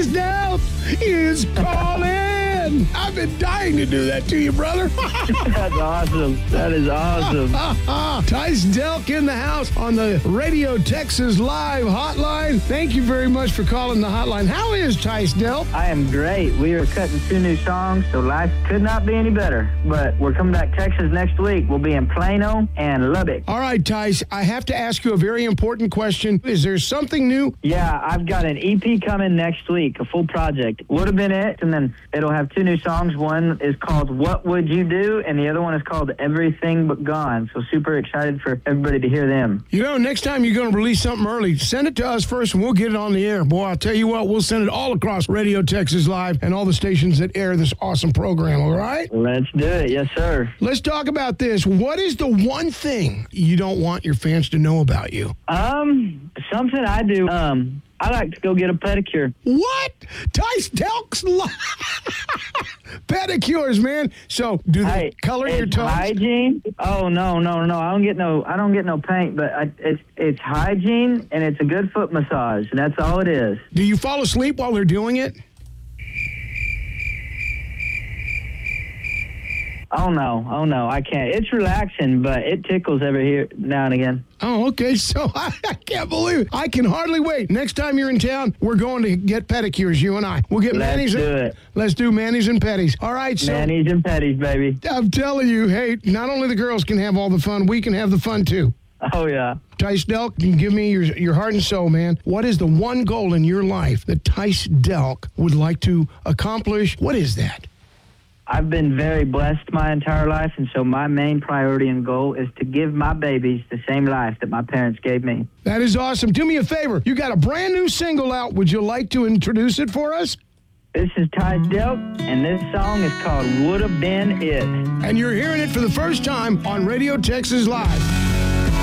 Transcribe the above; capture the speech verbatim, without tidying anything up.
Tice Delk is calling. I've been dying to do that to you, brother. That's awesome. That is awesome. Tice Delk in the house on the Radio Texas Live hotline. Thank you very much for calling the hotline. How is Tice Delk? I am great. We are cutting two new songs, so life could not be any better. But we're coming back to Texas next week. We'll be in Plano and Lubbock. All right, Tice, I have to ask you a very important question. Is there something new? Yeah, I've got an E P coming next week, a full project. Would have been it, and then it'll have two new songs. One is called What Would You Do, and the other one is called Everything But Gone. So super excited for everybody to hear them. You know, next time you're going to release something early, send it to us first and we'll get it on the air. Boy, I'll tell you what, we'll send it all across Radio Texas Live and all the stations that air this awesome program, all right? Let's do it. Yes, sir. Let's talk about this. What is the one thing you don't want your fans to know about you? Um, something I do, um, I like to go get a pedicure. What? Tice Delk's li- pedicures, man. So, do they Hey, color your it's toes? hygiene. Oh no, no, no! I don't get no, I don't get no paint, but I, it's it's hygiene and it's a good foot massage, and that's all it is. Do you fall asleep while they're doing it? Oh no, oh no, I can't. It's relaxing, but it tickles every here now and again. Oh, okay. So I, I can't believe it. I can hardly wait. Next time you're in town, we're going to get pedicures, you and I. We'll get Let's manis. do and, it. Let's do manis and petties. All right. So Manis and petties, baby. I'm telling you, hey, not only the girls can have all the fun, we can have the fun too. Oh yeah. Tice Delk, you can give me your your heart and soul, man. What is the one goal in your life that Tice Delk would like to accomplish? What is that? I've been very blessed my entire life, and so my main priority and goal is to give my babies the same life that my parents gave me. That is awesome. Do me a favor. You got a brand new single out. Would you like to introduce it for us? This is Tice Delk, and this song is called Would Have Been It. And you're hearing it for the first time on Radio Texas Live.